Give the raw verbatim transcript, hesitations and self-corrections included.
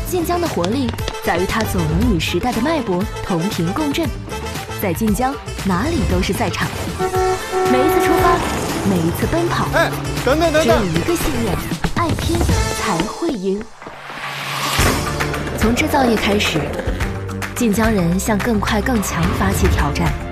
晋江的活力在于它总能与时代的脉搏同频共振，在晋江哪里都是赛场。每一次出发，每一次奔跑， 哎，等等等等， 只有一个信念：爱拼才会赢。从制造业开始，晋江人向更快更强发起挑战。